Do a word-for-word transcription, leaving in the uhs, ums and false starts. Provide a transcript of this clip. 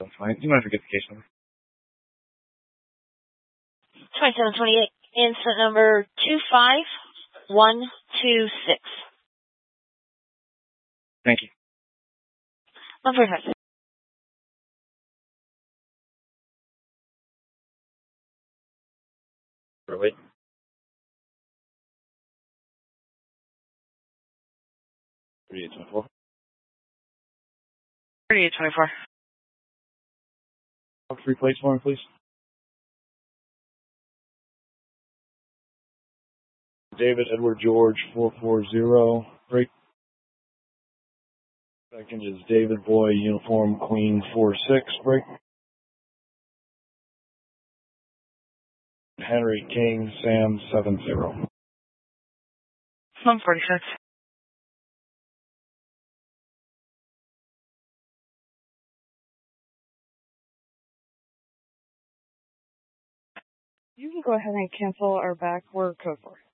That's fine. Do you mind if I get the case number? twenty-seven twenty-eight, incident number two five one two six. Thank you. one forty-five. Wait. thirty-eight twenty-four. thirty-eight twenty-four. Three plates for me, please. David Edward George four four zero. Break. Second is David Boy Uniform Queen four six. Break. Henry King Sam seven zero. one forty-six. You can go ahead and cancel our back. We're code four.